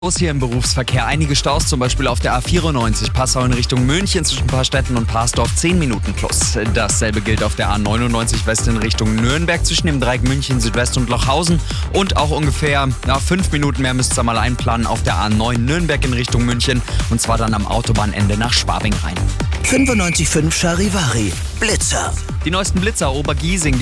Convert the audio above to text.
Los hier im Berufsverkehr. Einige Staus, zum Beispiel auf der A94 Passau in Richtung München zwischen Paarstetten und Parsdorf 10 Minuten plus. Dasselbe gilt auf der A99 West in Richtung Nürnberg zwischen dem Dreieck München Südwest und Lochhausen. Und auch ungefähr 5 Minuten mehr müsst ihr mal einplanen auf der A9 Nürnberg in Richtung München. Und zwar dann am Autobahnende nach Schwabing rein. 95.5 Charivari. Blitzer. Die neuesten Blitzer Obergiesing.